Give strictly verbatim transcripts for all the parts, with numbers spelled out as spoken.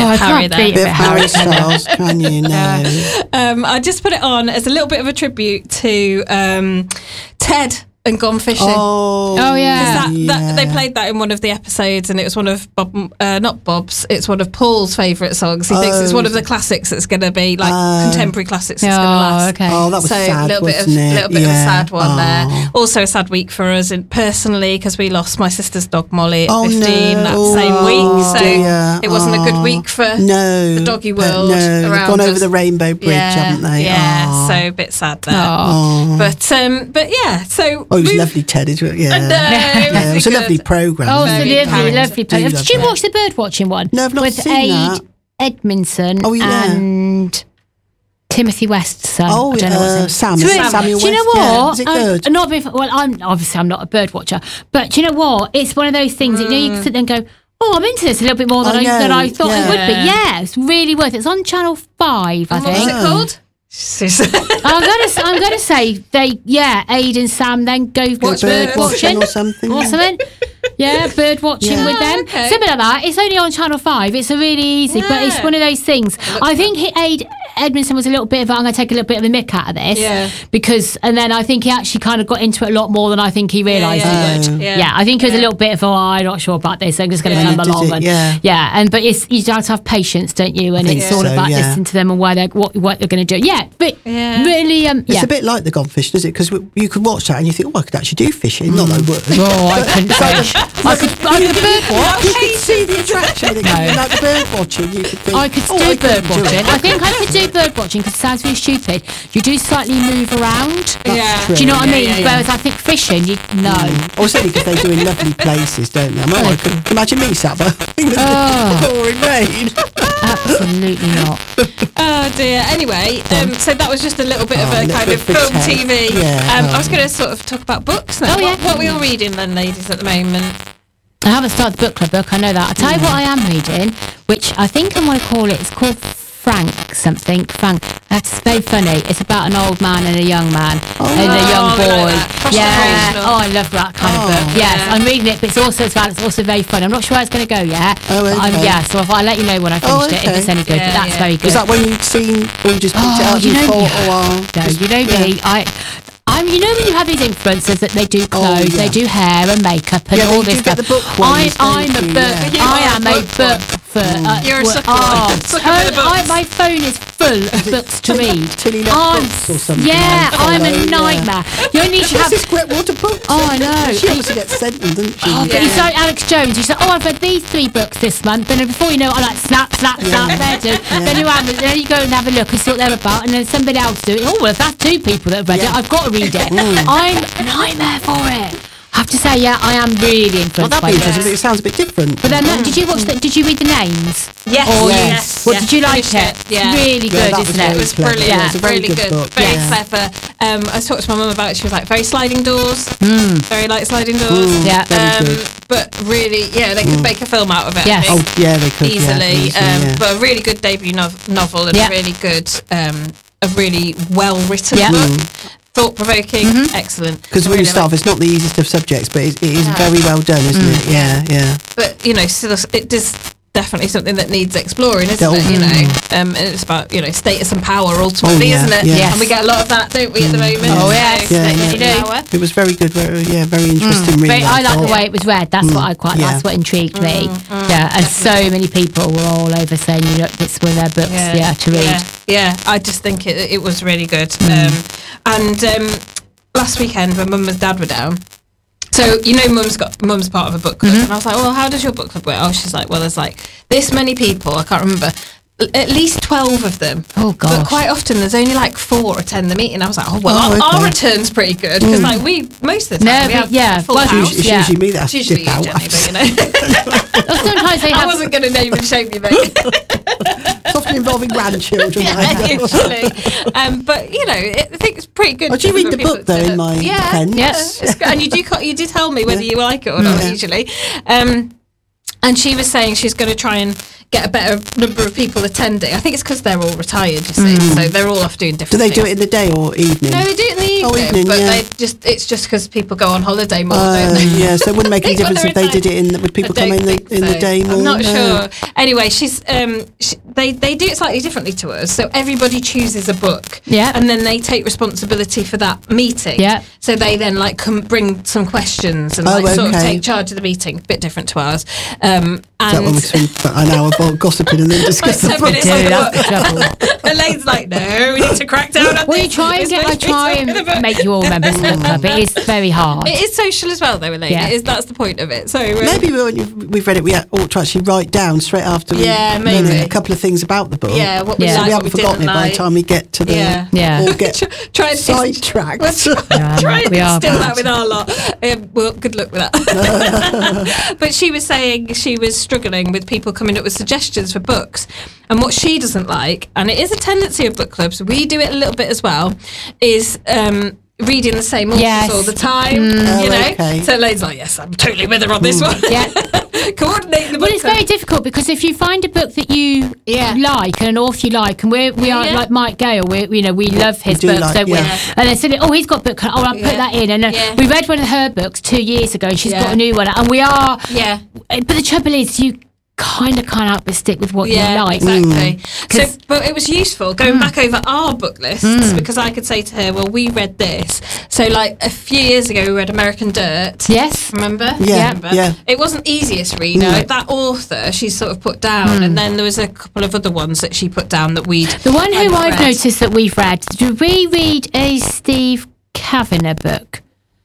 I Harry can't there. beat Bit of Harry Styles, can you? No. Um, I just put it on as a little bit of a tribute to um, Ted and Gone Fishing. Oh, Oh, yeah. That, yeah. that, they played that in one of the episodes, and it was one of Bob, uh, not Bob's. It's one of Paul's favourite songs. He Oh. thinks it's one of the classics that's going to be like Oh. contemporary classics. That's Oh, going to last. okay. Oh, that was so sad, a little bit of wasn't it? little bit Yeah. of a sad one Oh. there. Also a sad week for us in, personally because we lost my sister's dog Molly at Oh, fifteen no. that Oh, same week. So dear. it wasn't a good Oh. week for No, the doggy but world. no, they've around gone over us. the Rainbow Bridge, yeah, haven't they? Yeah, Oh. so a bit sad there. Oh. But um, but yeah, so Oh, it was we've- lovely, Ted. It was, yeah. I know, Yeah, it was a good. lovely programme. Oh, it's Very a lovely, kind. lovely Do place. love Did you that. watch the bird watching one? No, I've not with seen Aid that. Edmondson Oh, yeah. and Timothy West's son. Oh, I don't know what's uh, his Sam. name. Is it Really- Samuel Do you know West? Yeah. what? Is it I- good? not being, well, I'm obviously I'm not a bird watcher, but do you know what? It's one of those things that you know you can sit there and go, "Oh, I'm into this a little bit more than I I, know, than I thought I would be." yeah. Yeah, it's really worth it. It's on Channel Five, I And what was think. it called? I'm gonna s- I'm gonna say they yeah Aid and Sam then go Watch bird birds. watching or something. or something. Yeah, bird watching Yeah. with them. Okay. Something like that. It's only on Channel five. It's a really easy, but it's Yeah. one of those things. I think he, Aid Edmondson was a little bit of, I'm going to take a little bit of the mick out of this. Yeah. Because, and then I think he actually kind of got into it a lot more than I think he realised yeah, he would. yeah. Yeah. I think it was Yeah. a little bit of, oh, I'm not sure about this. I'm just going to Yeah. come And it did along. it, and, yeah. yeah. And, but it's, you have to have patience, don't you? And think it's all so, about yeah. listening to them and why they're, what, what they're going to do. Yeah. But Yeah. really, um, It's yeah. a bit like the Gone Fishing, is it? Because you could watch that and you think, oh, I could actually do fishing. Not that I would. Oh, I couldn't fish. I could, I could bird watch. You could see the attraction. It No. Like the bird watching, you could think, I could oh, do I bird couldn't do watching. it. I think I could do bird watching because it sounds really stupid. You do slightly move around. Yeah. true. Do you know what I Yeah, mean? yeah, yeah. Whereas I think fishing, you no. Also, because they do in lovely places, don't they? Oh, I could imagine me sat there in the Oh. pouring rain. Absolutely not. Oh dear. Anyway, um, so that was just a little bit of Oh, a a little kind bit of for film Ted. T V. Yeah, Um, oh. I was going to sort of talk about books now. Oh, yeah. What, what are we all reading then, ladies, at the moment? I haven't started the book club book. I know that. I'll tell you what I am reading, which I think I want to call it. It's called Frank something. Frank. That's very funny. It's about an old man and a young man and a young Oh, we boy. like that. yeah. Cross-generational. Oh, I love that kind of Oh. book. Yes, Yeah. I'm reading it, but it's also as well. It's also very fun. I'm not sure how it's going to go yet. Oh, but I'm, okay. yeah. So if I'll let you know when I Oh, finished it if okay. it's any good. Yeah, but that's yeah. very good. Was that when you'd seen, or you just picked it Oh, up you and know, thought, yeah. oh, well, No, you know me. I, I'm. You know when you have these influencers that they do clothes, Oh, yeah. they do hair and makeup and Yeah, all they this do get stuff. the book I, ones, don't I'm a you? book. Yeah. You I are a am a book book one. for. Uh, You're a well, sucker. Oh, Sucker for the oh, I, books. my phone is full of books to read. Tilly Love I'm, Books or something. yeah, I I'm follow, a yeah. nightmare. You only need to have. This is Gretwater Books. Oh, I know. She also gets sent them, doesn't she? Oh, but Yeah. he's like Alex Jones. He said, "Oh, I've read these three books this month," and then before you know it, I'm like, "Snap, snap, snap." There too. Then you have, then you go and have a look and see what they're about, and then somebody else do it. Oh, well, if that's two people that have read Yeah. it, I've got to read it. I'm a nightmare for it. I have to say, yeah, I am really influenced Well, that'd by be books. interesting, but it sounds a bit different. But then, that, did you watch that? Did you read the names? Yes. Or yes. yes. What, yes. did you like Finished it? Yeah. Really Yeah, good, that was isn't very it? It was clever. brilliant. Yeah, it's a very really good good. book, Very yeah. clever. Um, I talked to my mum about it. She was like, very sliding doors. Very light sliding doors. Mm, Yeah. very Um, good. but really, yeah, they could make a film out of it. Yes. I think, Oh, yeah, they could. easily. Yeah, easily um, yeah. But a really good debut nov- novel and Yeah. a really good, um, a really well written Yeah. book. Thought provoking. Excellent. Because when Really you start off, it's not the easiest of subjects, but it, it is very well done, isn't Mm. it? Yeah, yeah. But you know, still, it is definitely something that needs exploring, isn't Oh, it? You know, um, and it's about you know status and power ultimately, Oh, yeah, isn't it? yeah. Yes. And we get a lot of that, don't we, at the moment? Oh, yes. So, Yeah, status yeah. and You do. power. It was very good. Very, yeah, very interesting. Really, Very, I like the thought. way it was read. That's what I quite. yeah. That's what intrigued me. Mm, Yeah, and so many people were all over saying, "You know, it's one of their books, yeah, to read." Yeah, yeah. I just think it, it was really good. Mm. Um, and um, last weekend when Mum and Dad were down, so you know, Mum's got Mum's part of a book club, Mm-hmm. and I was like, "Well, how does your book club work?" Oh, she's like, "Well, there's like this many people. I can't remember." At least twelve of them. Oh, But gosh. quite often there's only like four attend the meeting. I was like, oh well, Oh, our, our okay. return's pretty good because like we most of the No, time we but have yeah, full well, house. It's Yeah. usually me that has It's to usually dip you, out. Jenny, but you know, Or sometimes they I have. wasn't going to name and shame you, mate. It's often involving grandchildren. like that. usually. Um, but you know, it, I think it's pretty good. Oh, do you for read the people book, though, to- in my yeah, defence? Yeah, it's good. And you do, co- you did tell me whether Yeah. you like it or not. Yeah. Usually, um, and she was saying she's going to try and get a better number of people attending. I think it's because they're all retired, you see, Mm. so they're all off doing Do different they things. do it in the day or evening? No, they do it in the evening, Oh, evening, but yeah. they just it's just because people go on holiday more, Uh, don't they? yeah, so it wouldn't make any People difference if they did it in. Would people I come don't in the think in the so. day more? I'm not No. sure. Anyway, she's um, she, they they do it slightly differently to us. So everybody chooses a book, Yeah. and then they take responsibility for that meeting. Yeah. So they then like come bring some questions and Oh, like sort of okay. take charge of the meeting. Bit different to ours. Um, Is that when and we spend an hour about gossiping and then discuss the Ten book? minutes Dude, like, that's what? the trouble. Elaine's like, no, we need to crack down on Well, you this. try and We're get, I supposed to be try talking and about- make you all members of the book club. It is very hard. It is social as well, though, Elaine. Yeah. It is. That's the point of it. So um, Maybe when you- we've read it, we ought to actually write down straight after we Yeah, learn maybe. a couple of things about the book. Yeah, what we Yeah. So like, we what haven't we forgotten it didn't by like. the time we get to the Yeah. Yeah. or get Try and sidetracked. Yeah, Try and we are instill bad. that with our lot. Um, well, good luck with that. But she was saying she was struggling with people coming up with suggestions for books. And what she doesn't like, and it is a tendency of book clubs, we do it a little bit as well, is um, reading the same authors Yes. all the time. Oh, You know? okay. So Elaine's like, yes, I'm totally with her on this one. Yeah. Coordinate the book Well, it's club. very difficult because if you find a book that you Yeah. like and an author you like, and we're, we are Yeah. like Mike Gale, we you know we love his do books, like- don't we? yeah. And they said, oh, he's got book club. Oh, I'll put Yeah. that in. And uh, Yeah. we read one of her books two years ago, and she's Yeah. got a new one, and we are. Yeah. But the trouble is, you kind of can't help but stick with what Yeah, you like. exactly. So, 'Cause- but it was useful going back over our book lists because I could say to her, "Well, we read this." So, like a few years ago, we read American Dirt. Yes. Remember? Yeah, Remember? yeah. It wasn't easiest read. No. That author, she sort of put down, and then there was a couple of other ones that she put down that we'd. The one who hadn't I've read. noticed that we've read, did we read a Steve Kavanagh book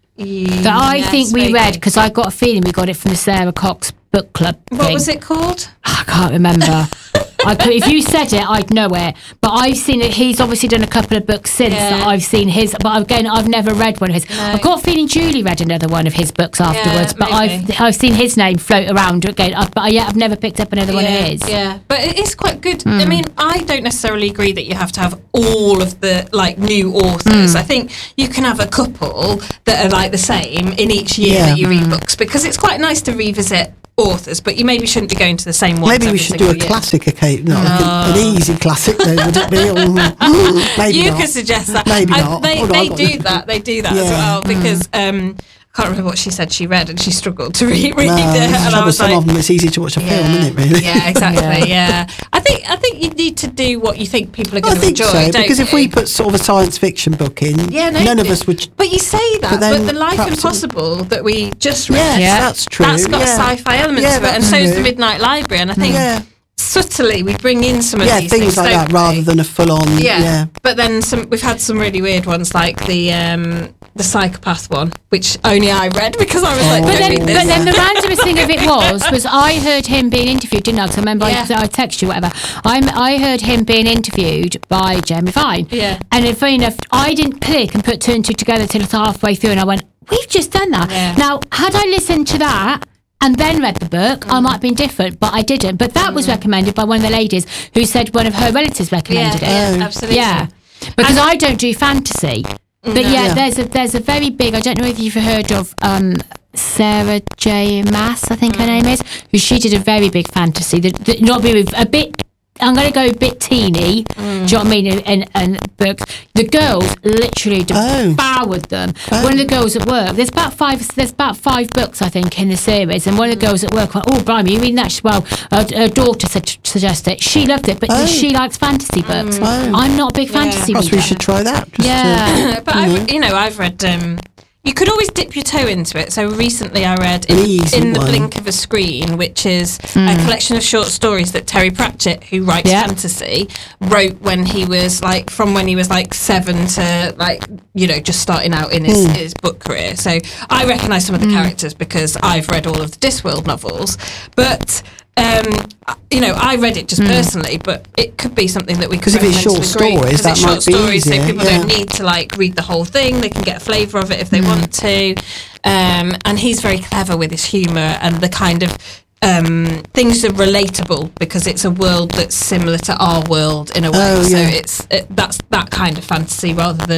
that I Yes, think we vaguely. read because I got a feeling we got it from the Sarah Cox book club What thing. was it called? I can't remember. I could, if you said it, I'd know it. But I've seen it. He's obviously done a couple of books since Yeah. that I've seen his. But again, I've never read one of his. I've got a feeling Julie read another one of his books afterwards. but I've maybe. I've seen his name float around again. I, but yeah, I've never picked up another one of yeah, his. Yeah, but it is quite good. Hmm. I mean, I don't necessarily agree that you have to have all of the like new authors. Hmm. I think you can have a couple that are like the same in each year Yeah. that you Hmm. read books because it's quite nice to revisit authors, but you maybe shouldn't be going to the same ones. Maybe we every should do single a year. classic occasion, no, like an, an easy classic. Though, would it be? Or, maybe You not. could suggest that. Maybe I- not. They, Hold on, they I've got- do that. They do that as Yeah. well because um, I can't remember what she said she read and she struggled to read, read No, it. it's the And I trouble, was some like, of them it's easy to watch a film, yeah, isn't it? Really? Yeah, exactly. yeah. I think I think you need to do what you think people are I going to think enjoy. so don't because if you? we put sort of a science fiction book in, Yeah, no, none of it- us would. But you say that, But but, then the Life perhaps- Impossible that we just read, Yes, Yeah. that's true. that's got yeah. sci-fi elements Yeah, to it, and that's so is true. the Midnight Library. And I think Yeah, subtly we bring in some of yeah, these things things, like don't that we? rather than a full-on. Yeah. Yeah, But then some we've had some really weird ones like the um, the psychopath one, which only I read because I was like, Oh. But don't then, read but this. then the randomest thing of it was, was I heard him being interviewed, didn't I? Because I remember Yeah. I, I texted you, whatever. I'm, I heard him being interviewed by Jeremy Vine. Yeah. And if, funny enough, I didn't click and put two and two together till halfway through, and I went, we've just done that. Yeah. Now, had I listened to that and then read the book, I might have been different, but I didn't. But that was recommended by one of the ladies who said one of her relatives yeah, recommended it. yeah, Oh. absolutely. Yeah, because I don't do fantasy. But yeah, Yeah. there's a there's a very big. I don't know if you've heard of um, Sarah J. Maas, I think her name is, who she did a very big fantasy. The, the, not very, a bit. I'm going to go a bit teeny. Do you know what I mean? And, and books. The girls literally Oh. devoured them. Oh. One of the girls at work. There's about five. There's about five books I think in the series, and one of the girls at work went, "Oh, Blimey, you reading that?" Well, her, her daughter said, suggested it. She loved it, but Oh. she likes fantasy books. Oh. I'm not a big Yeah. fantasy perhaps reader. we should try that. Just Yeah. But I've, you know, I've read. Um, you could always dip your toe into it. So recently, I read An in, easy in the one. Blink of a Screen, which is a collection of short stories that Terry Pratchett, who writes Yeah. fantasy, wrote when he was like from when he was like seven to like you know just starting out in his, his book career. So I recognise some of the characters because I've read all of the Discworld novels, but. Um, you know, I read it just personally, but it could be something that we could 'Cause if it's recommend to short the group, stories, 'cause that it's might short be stories, easier, so people yeah. don't need to like read the whole thing. They can get a flavour of it if they want to. Um, and he's very clever with his humour and the kind of um, things are relatable because it's a world that's similar to our world in a way. Oh, so yeah. it's it, that's that kind of fantasy rather than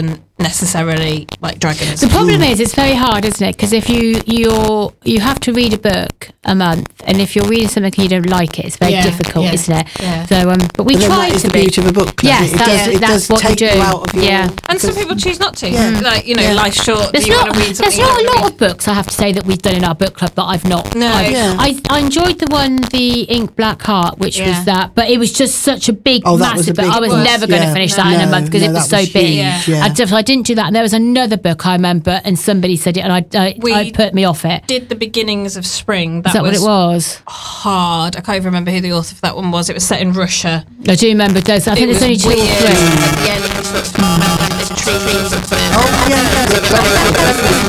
necessarily like dragons. The problem is, it's very hard, isn't it? Because if you you're you have to read a book a month, and if you're reading something and you don't like it, it's very Yeah, difficult, yeah, isn't it? yeah. So, um, but we But then try that is to the be. beauty of a book club. Yes, it, it that's, does, it that's does what take you do. you out of your... yeah. And some people choose not to. Yeah. Like, you know, Yeah. life's short. There's you not, want to read there's something. not a you lot wanna of books, I have to say, that we've done in our book club that I've not. No. I, Yeah. I, I enjoyed the one, the Ink Black Heart, which Yeah. was that, but it was just such a big, Oh, that was massive a book. big I was book. never going to Yeah. finish that in a No, month because no, it was that so was big. huge, Yeah. yeah. I, just, I didn't do that. And there was another book I remember, and somebody said it, and I, I, We I put me off it. did the beginnings of spring. That, Is that was what it was? hard. I can't even remember who the author of that one was. It was set in Russia. I do remember those. I think It there's only was two or weird. three. At the end, it was sort of this tree. Oh, yeah, yeah.